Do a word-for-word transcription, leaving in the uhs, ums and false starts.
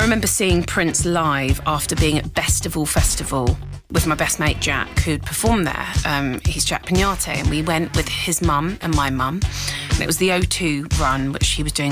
remember seeing Prince live after being at Bestival Festival with my best mate Jack, who'd performed there. Um, he's Jack Pignate, and we went with his mum and my mum. And it was the O two run, which he was doing